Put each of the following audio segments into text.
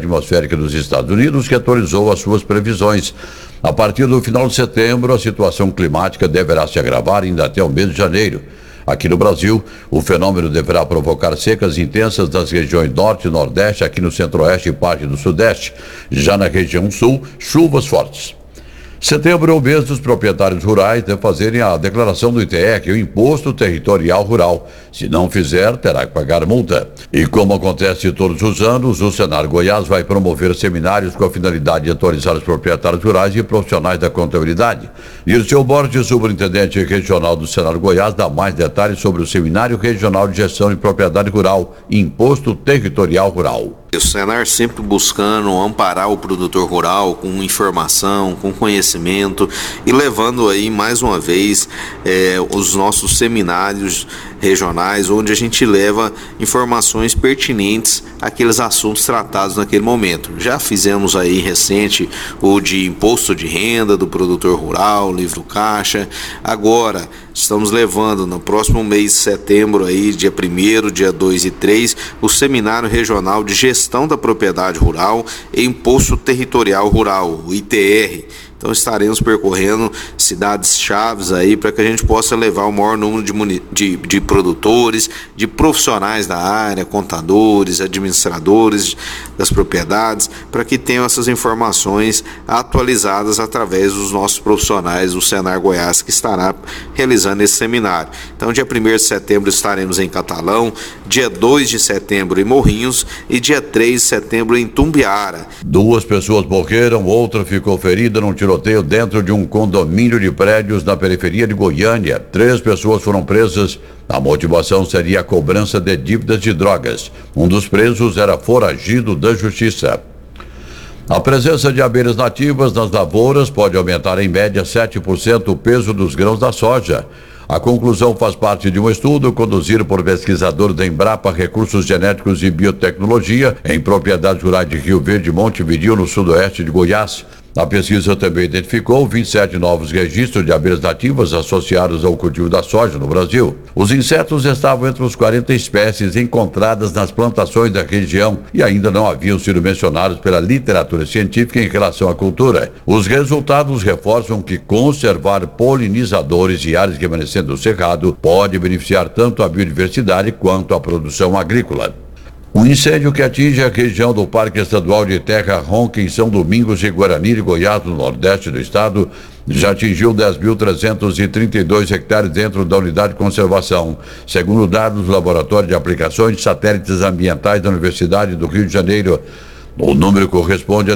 atmosférica dos Estados Unidos, que atualizou as suas previsões. A partir do final de setembro, a situação climática deverá se agravar ainda até o mês de janeiro. Aqui no Brasil, o fenômeno deverá provocar secas intensas nas regiões norte e nordeste, aqui no centro-oeste e parte do sudeste. Já na região sul, chuvas fortes. Setembro é o mês dos proprietários rurais de fazerem a declaração do ITR, que é o Imposto Territorial Rural. Se não fizer, terá que pagar multa. E como acontece todos os anos, o Senar Goiás vai promover seminários com a finalidade de atualizar os proprietários rurais e profissionais da contabilidade. Dirceu Borges, superintendente regional do Senar Goiás, dá mais detalhes sobre o Seminário Regional de Gestão de Propriedade Rural, Imposto Territorial Rural. O Senar sempre buscando amparar o produtor rural com informação, com conhecimento e levando aí mais uma vez os nossos seminários regionais, onde a gente leva informações pertinentes àqueles assuntos tratados naquele momento. Já fizemos aí recente o de imposto de renda do produtor rural, livro caixa. Agora estamos levando no próximo mês de setembro, aí, dia 1º, dia 2 e 3, o Seminário Regional de Gestão da Propriedade Rural e Imposto Territorial Rural, o ITR. Então estaremos percorrendo cidades-chaves aí para que a gente possa levar o maior número de produtores, de profissionais da área, contadores, administradores das propriedades, para que tenham essas informações atualizadas através dos nossos profissionais do Senar Goiás, que estará realizando esse seminário. Então, dia 1º de setembro estaremos em Catalão, dia 2 de setembro em Morrinhos e dia 3 de setembro em Tumbiara. 2 pessoas morreram, outra ficou ferida num tiroteio dentro de um condomínio de prédios na periferia de Goiânia. 3 pessoas foram presas. A motivação seria a cobrança de dívidas de drogas. Um dos presos era foragido da justiça. A presença de abelhas nativas nas lavouras pode aumentar em média 7% o peso dos grãos da soja. A conclusão faz parte de um estudo conduzido por pesquisadores da Embrapa Recursos Genéticos e Biotecnologia em propriedades rurais de Rio Verde e Montevidéu, no sudoeste de Goiás. A pesquisa também identificou 27 novos registros de abelhas nativas associados ao cultivo da soja no Brasil. Os insetos estavam entre os 40 espécies encontradas nas plantações da região e ainda não haviam sido mencionados pela literatura científica em relação à cultura. Os resultados reforçam que conservar polinizadores e áreas remanescentes do cerrado pode beneficiar tanto a biodiversidade quanto a produção agrícola. Um incêndio que atinge a região do Parque Estadual de Terra Ronca, em São Domingos e Guarani de Goiás, no nordeste do estado, já atingiu 10.332 hectares dentro da unidade de conservação, segundo dados do Laboratório de Aplicações de Satélites Ambientais da Universidade do Rio de Janeiro. O número corresponde a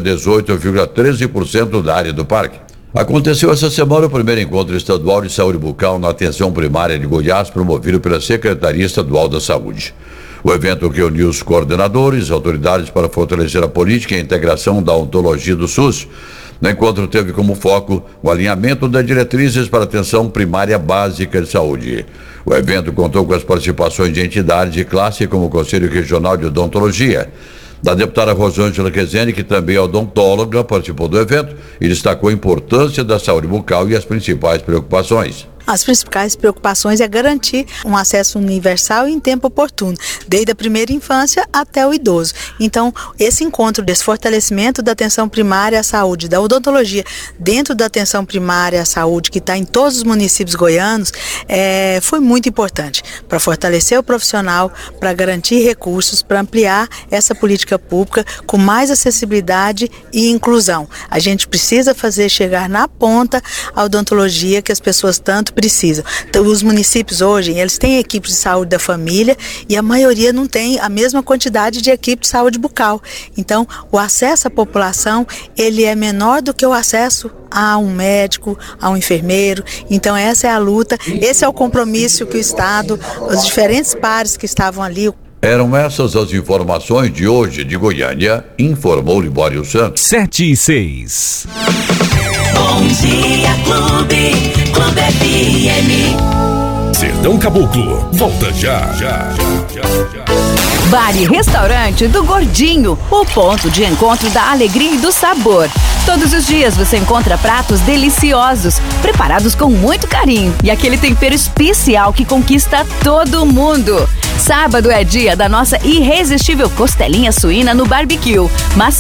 18,13% da área do parque. Aconteceu essa semana o primeiro encontro estadual de saúde bucal na atenção primária de Goiás, promovido pela Secretaria Estadual da Saúde. O evento reuniu os coordenadores, autoridades para fortalecer a política e a integração da odontologia do SUS. No encontro teve como foco o alinhamento das diretrizes para a atenção primária básica de saúde. O evento contou com as participações de entidades de classe como o Conselho Regional de Odontologia. Da deputada Rosângela Rezende, que também é odontóloga, participou do evento e destacou a importância da saúde bucal e as principais preocupações. As principais preocupações é garantir um acesso universal e em tempo oportuno, desde a primeira infância até o idoso. Então, esse encontro desse fortalecimento da atenção primária à saúde, da odontologia, dentro da atenção primária à saúde, que está em todos os municípios goianos, foi muito importante para fortalecer o profissional, para garantir recursos, para ampliar essa política pública com mais acessibilidade e inclusão. A gente precisa fazer chegar na ponta a odontologia que as pessoas tanto precisam. Então, os municípios hoje, eles têm equipes de saúde da família e a maioria não tem a mesma quantidade de equipe de saúde bucal. Então, o acesso à população, ele é menor do que o acesso a um médico, a um enfermeiro. Então, essa é a luta, esse é o compromisso que o Estado, os diferentes pares que estavam ali. Eram essas as informações de hoje de Goiânia, informou Libório Santos. 7:06. Bom dia, Clube FM. Sertão Caboclo, volta já. Bar e Restaurante do Gordinho, o ponto de encontro da alegria e do sabor. Todos os dias você encontra pratos deliciosos, preparados com muito carinho e aquele tempero especial que conquista todo mundo. Sábado é dia da nossa irresistível costelinha suína no barbecue, macia